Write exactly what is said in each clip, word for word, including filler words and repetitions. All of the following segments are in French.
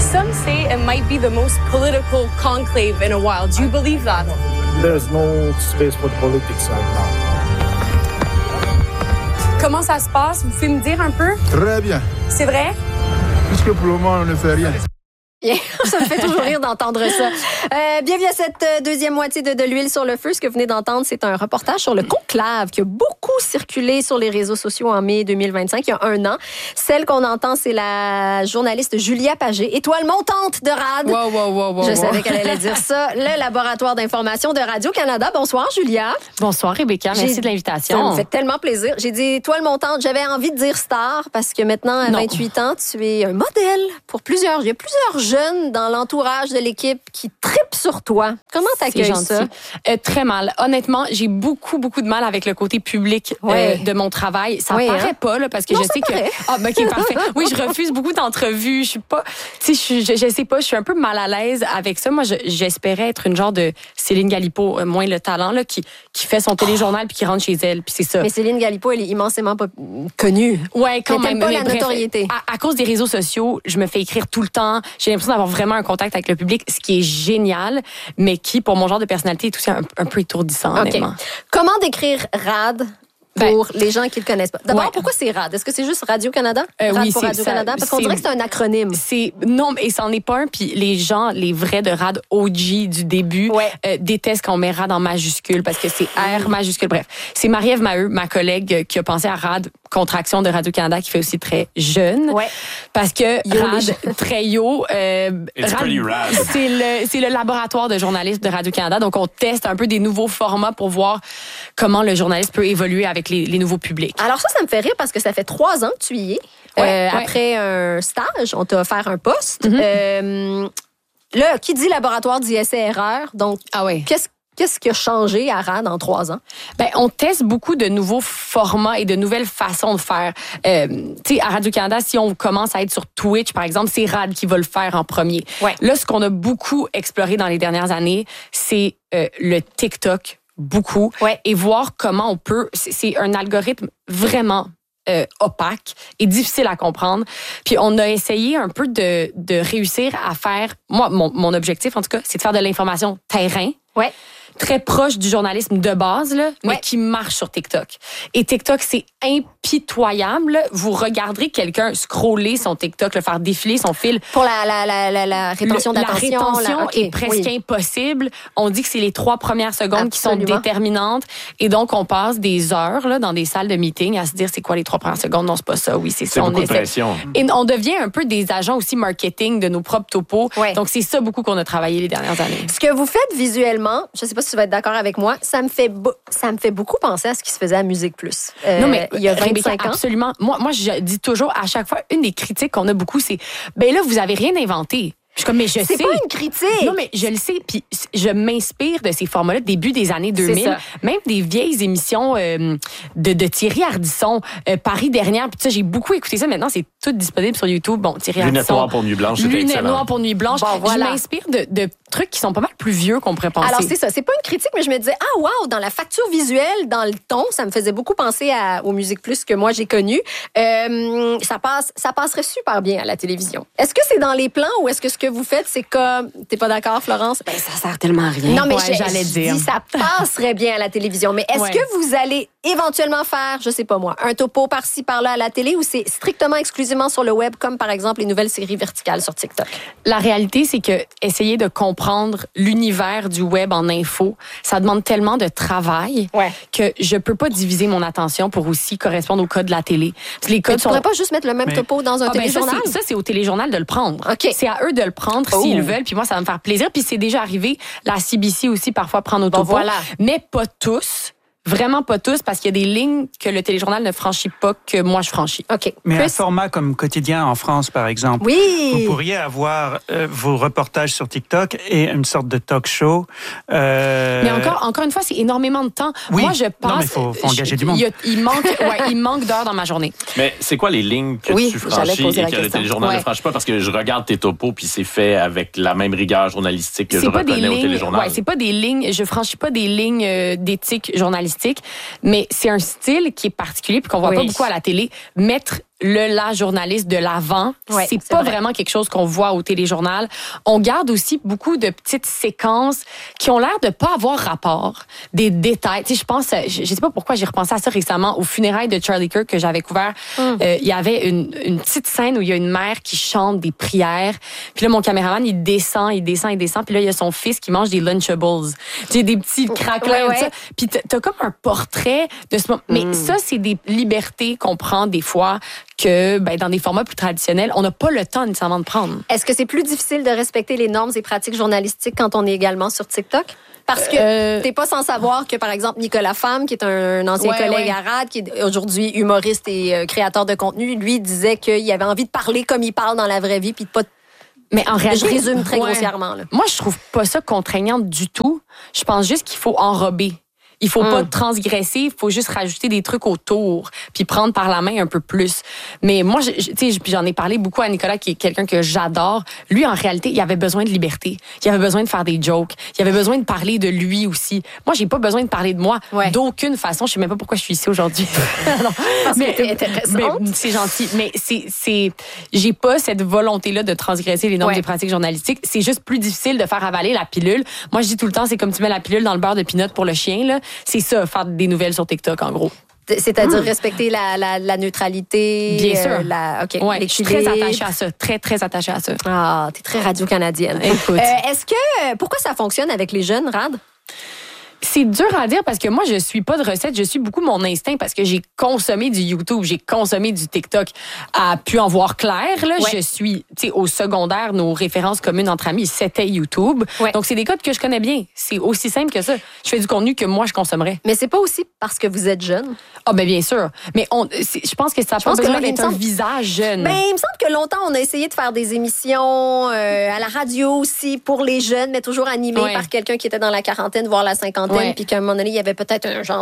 Some say it might be the most political conclave in a while. Do you believe that? There's no space for politics right now. Comment ça se passe? Vous pouvez me dire un peu? Très bien. C'est vrai? Puisque pour le moment, on ne fait rien. Ça me fait toujours rire d'entendre ça. Euh, bienvenue à cette deuxième moitié de, de l'huile sur le feu. Ce que vous venez d'entendre, c'est un reportage sur le conclave qui a beaucoup circulé sur les réseaux sociaux en mai deux mille vingt-cinq, il y a un an. Celle qu'on entend, c'est la journaliste Julia Pagé, étoile montante de R A D. Wow, wow, wow, wow, Je wow. savais qu'elle allait dire ça. Le laboratoire d'information de Radio-Canada. Bonsoir, Julia. Bonsoir, Rebecca. Merci J'ai... de l'invitation. Ça me fait tellement plaisir. J'ai dit étoile montante. J'avais envie de dire star parce que maintenant, à non. vingt-huit ans, tu es un modèle pour plusieurs. Il y a plusieurs jeunes dans l'entourage de l'équipe qui trippent sur toi. Comment t'accueilles ça? Euh, très mal. Honnêtement, j'ai beaucoup, beaucoup de mal avec le côté public ouais. euh, de mon travail. Ça ouais, paraît hein? pas, là, parce que non, je sais paraît. que... Ah, ben, OK, parfait. Oui, je refuse beaucoup d'entrevues. Je suis pas... Tu sais, je, je, je sais pas, je suis un peu mal à l'aise avec ça. Moi, je, j'espérais être une genre de Céline Galipo, euh, moins le talent, là, qui, qui fait son téléjournal puis qui rentre chez elle, puis c'est ça. Mais Céline Galipo, elle est immensément pas connue. Ouais, quand mais même. pas mais la bref, notoriété. À, à cause des réseaux sociaux, je me fais écrire tout le temps. J'ai l'impression d'avoir vraiment un contact avec le public, ce qui est génial, mais qui, pour mon genre de personnalité, est aussi un, un peu étourdissant, Okay. honnêtement. Comment décrire R A D pour ben, les gens qui le connaissent pas? D'abord, ouais. pourquoi c'est R A D? Est-ce que c'est juste Radio-Canada? Euh, R A D oui, pour Radio-Canada? Parce qu'on dirait que c'est un acronyme. C'est, non, mais c'en est pas un. Puis les gens, les vrais de R A D O G du début, ouais. euh, détestent qu'on met R A D en majuscule parce que c'est R majuscule. Bref, c'est Marie-Ève Maheu, ma collègue, qui a pensé à R A D, contraction de Radio-Canada, qui fait aussi très jeune. Ouais. Parce que R A D, très yo, euh, It's R A D, rad. c'est le, c'est le laboratoire de journalisme de Radio-Canada. Donc, on teste un peu des nouveaux formats pour voir comment le journaliste peut évoluer avec les, les nouveaux publics. Alors ça, ça me fait rire parce que ça fait trois ans que tu y es. Ouais, euh, ouais. Après un stage, on t'a offert un poste. Mm-hmm. Euh, là, qui dit laboratoire dit essai-erreur. Donc, ah ouais. qu'est-ce Qu'est-ce qui a changé à R A D en trois ans? Ben, on teste beaucoup de nouveaux formats et de nouvelles façons de faire. Euh, tu sais, à Radio-Canada, si on commence à être sur Twitch, par exemple, c'est R A D qui va le faire en premier. Ouais. Là, ce qu'on a beaucoup exploré dans les dernières années, c'est euh, le TikTok, beaucoup, ouais. et voir comment on peut... C'est, c'est un algorithme vraiment... Euh, opaque et difficile à comprendre. Puis on a essayé un peu de, de réussir à faire... Moi, mon, mon objectif, en tout cas, c'est de faire de l'information terrain. Ouais. Très proche du journalisme de base, là, mais ouais. qui marche sur TikTok. Et TikTok, c'est impitoyable. Vous regarderez quelqu'un scroller son TikTok, le faire défiler son fil. Pour la, la, la, la, la rétention le, d'attention. La rétention la, okay, est presque oui. impossible. On dit que c'est les trois premières secondes Absolument. qui sont déterminantes. Et donc, on passe des heures là, dans des salles de meeting à se dire c'est quoi les trois premières secondes. Non, c'est pas ça. Oui, c'est, c'est ça. beaucoup on de essaie. pression. Et on devient un peu des agents aussi marketing de nos propres topos. Ouais. Donc, c'est ça beaucoup qu'on a travaillé les dernières années. Ce que vous faites visuellement, je sais pas si tu vas être d'accord avec moi, ça me fait bo- ça me fait beaucoup penser à ce qui se faisait à Musique Plus. Euh, non mais il y a vingt-cinq Rebecca, ans. Absolument. Moi moi je dis toujours à chaque fois une des critiques qu'on a beaucoup c'est ben là vous avez rien inventé. Je suis comme, mais je c'est sais. C'est pas une critique. Non, mais je le sais. Puis je m'inspire de ces formats-là, début des années deux mille. Même des vieilles émissions euh, de, de Thierry Ardisson, euh, Paris dernière. Puis ça, j'ai beaucoup écouté ça. Maintenant, c'est tout disponible sur YouTube. Bon, Thierry Ardisson. Lunettes noires pour Nuit Blanche, c'était Lunettes excellent. noires pour Nuit Blanche. Bon, voilà. Je m'inspire de, de trucs qui sont pas mal plus vieux qu'on pourrait penser. Alors, c'est ça. C'est pas une critique, mais je me disais, ah, wow, dans la facture visuelle, dans le ton, ça me faisait beaucoup penser à, aux Musique Plus que moi, j'ai connues. Euh, ça passe, ça passerait super bien à la télévision. Est-ce que c'est dans les plans ou est-ce que ce que vous faites, c'est comme, t'es pas d'accord, Florence? Ben, ça sert tellement à rien. Non, mais ouais, je, j'allais je dire. dis, ça passerait bien à la télévision. Mais est-ce ouais. que vous allez éventuellement faire, je sais pas moi, un topo par-ci, par-là à la télé ou c'est strictement exclusivement sur le web, comme par exemple les nouvelles séries verticales sur TikTok? La réalité, c'est que essayer de comprendre l'univers du web en info, ça demande tellement de travail ouais. que je peux pas diviser mon attention pour aussi correspondre aux codes de la télé. Les codes mais tu sont... pourrais pas juste mettre le même mais... topo dans un ah, téléjournal? Ben ça, c'est, ça, c'est au téléjournal de le prendre. Okay. C'est à eux de le prendre oh. s'ils veulent. Puis moi, ça va me faire plaisir. Puis c'est déjà arrivé. La C B C aussi, parfois, prend nos bon, topos. Voilà. Mais pas tous. Vraiment pas tous, parce qu'il y a des lignes que le téléjournal ne franchit pas, que moi, je franchis. OK. Mais Chris? un format comme Quotidien en France, par exemple, oui. vous pourriez avoir euh, vos reportages sur TikTok et une sorte de talk show. Euh... Mais encore, encore une fois, c'est énormément de temps. Oui. Moi, je pense... Non, mais il faut, faut engager du monde. Il, y a, il, manque, ouais, il manque d'heures dans ma journée. Mais c'est quoi les lignes que oui, tu franchis et que le téléjournal ouais. ne franchit pas? Parce que je regarde tes topos, puis c'est fait avec la même rigueur journalistique que c'est je pas reconnais des au lignes, téléjournal. Ouais, c'est pas des lignes, je franchis pas des lignes euh, d'éthique journalistique, mais c'est un style qui est particulier puis qu'on voit oui. pas beaucoup à la télé. Mettre le la journaliste de l'avant. Ouais, c'est, c'est pas vrai. vraiment quelque chose qu'on voit au téléjournal. On garde aussi beaucoup de petites séquences qui ont l'air de pas avoir rapport, des détails. Tu sais, je pense, je, je sais pas pourquoi j'ai repensé à ça récemment, aux funérailles de Charlie Kirk que j'avais couvert. Mm. Euh, il y avait une, une petite scène où il y a une mère qui chante des prières. Puis là, mon caméraman, il descend, il descend, il descend. Puis là, il y a son fils qui mange des Lunchables. J'ai des petits craquelins. Ouais, ouais. Ça. Puis t'as, t'as comme un portrait de ce moment. Mais Mm. ça, c'est des libertés qu'on prend des fois que ben, dans des formats plus traditionnels, on n'a pas le temps nécessairement de prendre. Est-ce que c'est plus difficile de respecter les normes et pratiques journalistiques quand on est également sur TikTok? Parce que Euh, t'es pas sans savoir que, par exemple, Nicolas Femme, qui est un, un ancien Ouais, collègue ouais. à R A D, qui est aujourd'hui humoriste et euh, créateur de contenu, lui disait qu'il avait envie de parler comme il parle dans la vraie vie, puis de pas... Mais en réalité, Je résume très ouais. grossièrement, là. Moi, je trouve pas ça contraignant du tout. Je pense juste qu'il faut enrober. Il faut Mm. pas transgresser, il faut juste rajouter des trucs autour, puis prendre par la main un peu plus. Mais moi, je- je- tu sais, j'en ai parlé beaucoup à Nicolas, qui est quelqu'un que j'adore. Lui, en réalité, il avait besoin de liberté. Il avait besoin de faire des jokes. Il avait besoin de parler de lui aussi. Moi, j'ai pas besoin de parler de moi Ouais. d'aucune façon. Je sais même pas pourquoi je suis ici aujourd'hui. Non. Parce que t'es intéressante. mais c'est gentil. Mais c'est, c'est, j'ai pas cette volonté-là de transgresser les normes Ouais. des pratiques journalistiques. C'est juste plus difficile de faire avaler la pilule. Moi, je dis tout le temps, c'est comme tu mets la pilule dans le beurre de peanut pour le chien, là. C'est ça, faire des nouvelles sur TikTok, en gros. C'est-à-dire respecter la, la, la neutralité. Bien sûr. euh, la, OK, Ouais, je suis très l'équilibre. attachée à ça. Très, très attachée à ça. Ah, t'es très radio-canadienne. Écoute. Euh, est-ce que... Pourquoi ça fonctionne avec les jeunes, Rad? C'est dur à dire parce que moi, je suis pas de recette, je suis beaucoup mon instinct parce que j'ai consommé du YouTube, j'ai consommé du TikTok à pu en voir clair. Là, Ouais. je suis, tu sais, au secondaire, nos références communes entre amis, c'était YouTube. Ouais. Donc, c'est des codes que je connais bien. C'est aussi simple que ça. Je fais du contenu que moi, je consommerais. Mais c'est pas aussi parce que vous êtes jeune. Ah, ben bien sûr. Mais on, c'est- je pense que ça n'a pas pense que besoin là, il me d'être un semble- visage jeune. Ben, il me semble que longtemps, on a essayé de faire des émissions euh, à la radio aussi pour les jeunes, mais toujours animées Ouais. par quelqu'un qui était dans la quarantaine, voire la cinquantaine, Ouais. puis qu'à un moment donné, il y avait peut-être un genre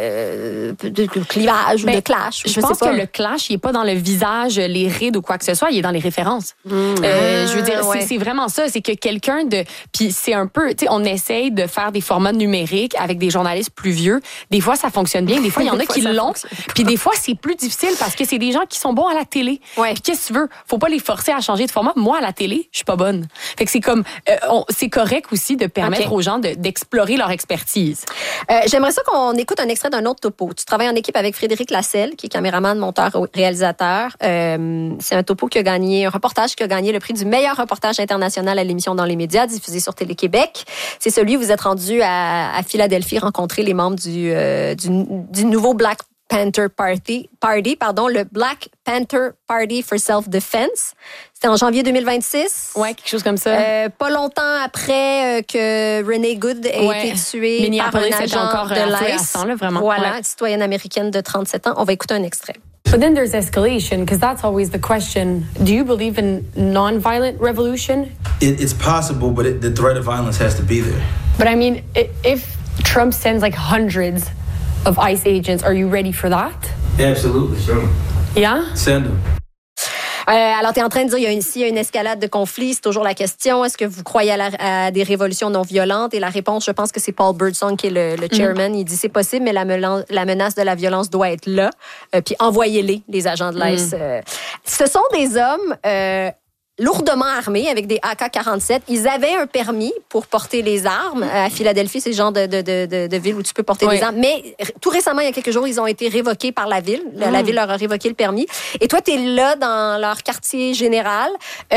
de, de, de clivage ou Ben, de clash. ou Je, sais pense pas. que le clash, il n'est pas dans le visage, les rides ou quoi que ce soit, il est dans les références. Euh, je veux dire, Ah, ouais. c'est, c'est vraiment ça. C'est que quelqu'un de... Puis c'est un peu... Tu sais, on essaye de faire des formats numériques avec des journalistes plus vieux. Des fois, ça fonctionne bien. Des fois, il y en Des a fois, qui ça l'ont. fonctionne Puis des fois, c'est plus difficile parce que c'est des gens qui sont bons à la télé. Ouais. Puis qu'est-ce que tu veux? Faut pas les forcer à changer de format. Moi, à la télé, je suis pas bonne. Fait que c'est comme... euh, on- c'est correct aussi de permettre Ok. aux gens de- d'explorer leur expertise. Euh, J'aimerais ça qu'on écoute un extrait d'un autre topo. Tu travailles en équipe avec Frédéric Lasselle, qui est caméraman, monteur, réalisateur. Euh, c'est un topo qui a gagné, un reportage qui a gagné le prix du meilleur reportage international à l'émission Dans les médias, diffusé sur Télé-Québec. C'est celui où vous êtes rendu à, à Philadelphie rencontrer les membres du, euh, du, du nouveau Black Panther Party, Party, pardon, le Black Panther Party for Self-Defense. C'était en janvier deux mille vingt-six. Ouais, quelque chose comme ça. Euh, pas longtemps après euh, que Renee Good ait Ouais. été tuée Minneapolis, par un c'était agent encore, de euh, à feu et à l'I C E. sang, là, vraiment. Voilà, Ouais. une citoyenne américaine de trente-sept ans. On va écouter un extrait. But then there's escalation, because that's always the question. Do you believe in nonviolent revolution? It, it's possible, but it, the threat of violence has to be there. But I mean, i- if Trump sends like hundreds of ICE agents, are you ready for that? Absolutely, sure. Yeah? Send them. Euh, alors, tu es en train de dire, il y a une, s'il y a une escalade de conflit, c'est toujours la question, est-ce que vous croyez à, la- à des révolutions non violentes? Et la réponse, je pense que c'est Paul Birdsong qui est le, le chairman. Il dit, c'est possible, mais la, melan- la menace de la violence doit être là. Euh, puis envoyez-les, les agents de l'I C E. Euh, ce sont des hommes... Euh, lourdement armés avec des A K quarante-sept. Ils avaient un permis pour porter les armes. À Philadelphie, c'est le genre de, de, de, de, de ville où tu peux porter Oui. des armes. Mais r- tout récemment, il y a quelques jours, ils ont été révoqués par la ville. La, la ville leur a révoqué le permis. Et toi, tu es là dans leur quartier général.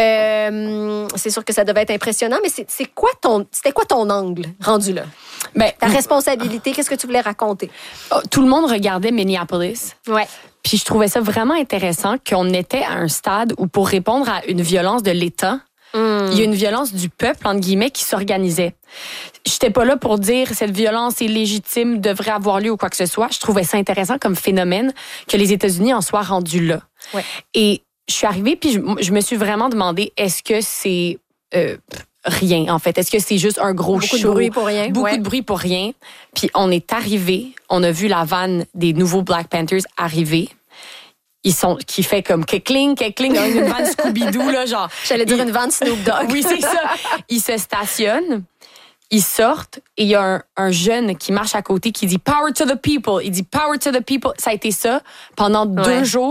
Euh, c'est sûr que ça devait être impressionnant, mais c'est, c'est quoi ton, c'était quoi ton angle rendu là? Ben, Ta responsabilité, qu'est-ce que tu voulais raconter? oh, tout le monde regardait Minneapolis. Ouais. Puis je trouvais ça vraiment intéressant qu'on était à un stade où, pour répondre à une violence de l'État, il y a une violence du peuple, entre guillemets, qui s'organisait. J'étais pas là pour dire cette violence est légitime, devrait avoir lieu ou quoi que ce soit. Je trouvais ça intéressant comme phénomène que les États-Unis en soient rendus là. Ouais. Et je suis arrivée, puis je, je me suis vraiment demandé, est-ce que c'est euh, rien, en fait? Est-ce que c'est juste un gros Beaucoup show? de bruit pour rien. Beaucoup Ouais. de bruit pour rien. Puis on est arrivé, on a vu la vanne des nouveaux Black Panthers arriver. Ils sont, qui fait comme kekling, kekling, dans une vanne Scooby-Doo, là, genre. J'allais dire Ils- une vente Snoop Dogg. Oui, c'est ça. Ils se stationnent, ils sortent, et il y a un, un jeune qui marche à côté qui dit « Power to the people ». Il dit « Power to the people ». Ça a été ça pendant Ouais. deux jours.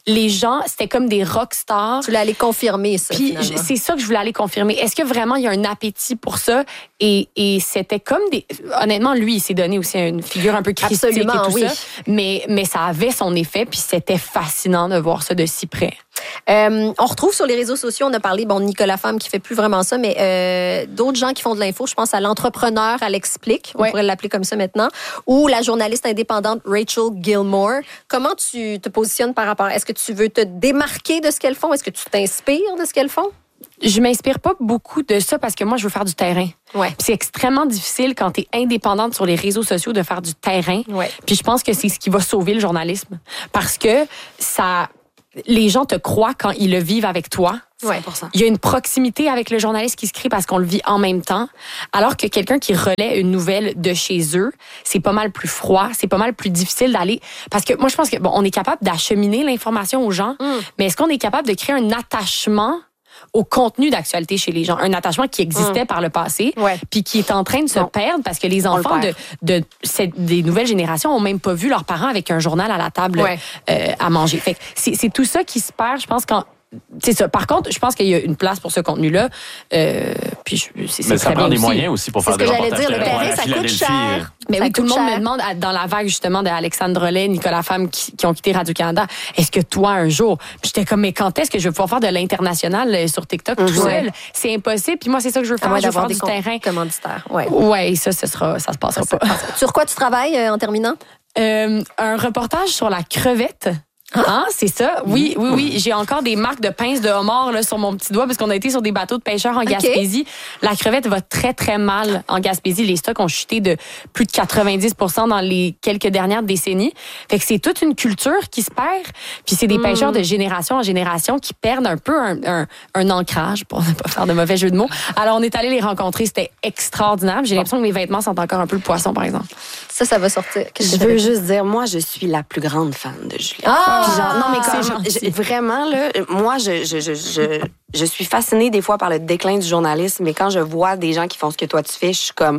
les gens, c'était comme des rock stars. Tu voulais aller confirmer ça, Puis finalement. c'est ça que je voulais aller confirmer. Est-ce que vraiment il y a un appétit pour ça? Et, et c'était comme des... Honnêtement, lui, il s'est donné aussi une figure un peu christique Absolument, et tout oui. ça. Mais, mais ça avait son effet, puis c'était fascinant de voir ça de si près. Euh, on retrouve sur les réseaux sociaux, on a parlé, bon, Nicolas Femme qui fait plus vraiment ça, mais euh, d'autres gens qui font de l'info. Je pense à l'entrepreneur, elle explique, on Ouais. pourrait l'appeler comme ça maintenant, ou la journaliste indépendante Rachel Gilmore. Comment tu te positionnes par rapport? Est-ce que tu veux te démarquer de ce qu'elles font? Est-ce que tu t'inspires de ce qu'elles font? Je m'inspire pas beaucoup de ça parce que moi, je veux faire du terrain. Ouais. Puis c'est extrêmement difficile quand tu es indépendante sur les réseaux sociaux de faire du terrain. Ouais. Puis je pense que c'est ce qui va sauver le journalisme. Parce que ça, les gens te croient quand ils le vivent avec toi. Ouais. cent pour cent. Il y a une proximité avec le journaliste qui se crée parce qu'on le vit en même temps. Alors que quelqu'un qui relaie une nouvelle de chez eux, c'est pas mal plus froid, c'est pas mal plus difficile d'aller. Parce que moi, je pense que bon, on est capable d'acheminer l'information aux gens, Mm. mais est-ce qu'on est capable de créer un attachement au contenu d'actualité chez les gens, un attachement qui existait Mm. par le passé, Ouais. puis qui est en train de se Non. perdre parce que les On le enfants de, perd. de cette- des nouvelles générations ont même pas vu leurs parents avec un journal à la table Ouais. euh, à manger. Fait que c'est, c'est tout ça qui se perd, je pense, quand c'est ça. Par contre, je pense qu'il y a une place pour ce contenu-là. Euh, puis je- c'est, c'est Mais ça très prend bien des aussi. moyens aussi pour C'est faire ce des que j'allais reportages dire, le terrain. terrain, À ça coûte Philadelphie, euh, cher. Mais Ça oui, tout le coûte monde cher. me demande, à- dans la vague justement d'Alexandre Rollet, Nicolas Femme qui, qui ont quitté Radio-Canada, est-ce que toi, un jour, puis j'étais comme, mais quand est-ce que je vais pouvoir faire de l'international euh, sur TikTok tout Mhm. seul? C'est impossible. Puis moi, c'est ça que je veux À faire. moins Je veux d'avoir faire des du terrain. commanditaires. Ouais. Ouais, ça, ce sera, ça se passera pas. Sur quoi tu travailles euh, en terminant? Euh, un reportage sur la crevette. Ah, c'est ça. Oui, oui, oui. J'ai encore des marques de pinces de homard là, sur mon petit doigt parce qu'on a été sur des bateaux de pêcheurs en OK. Gaspésie. La crevette va très, très mal en Gaspésie. Les stocks ont chuté de plus de quatre-vingt-dix pour cent dans les quelques dernières décennies. Fait que c'est toute une culture qui se perd. Puis c'est des Mm. pêcheurs de génération en génération qui perdent un peu un, un, un ancrage, pour ne pas faire de mauvais jeu de mots. Alors, on est allé les rencontrer. C'était extraordinaire. J'ai l'impression que mes vêtements sentent encore un peu le poisson, par exemple. Ça, ça va sortir. Qu'est-ce Je que veux ça fait? juste dire, moi, je suis la plus grande fan de Julia. Ah! Puis genre, non, mais c'est comme, gentil. je- vraiment, là, moi, je, je, je, je, je suis fascinée des fois par le déclin du journalisme, mais quand je vois des gens qui font ce que toi tu fais, je suis comme,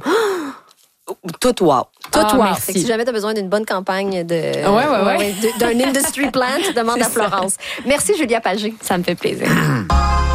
tout wow. Tout Ah, wow. merci. Fait que si jamais tu as besoin d'une bonne campagne de, ouais, ouais. de- d'un industry plan, demande à C'est ça. Florence. Merci, Julia Pagé. Ça me fait plaisir.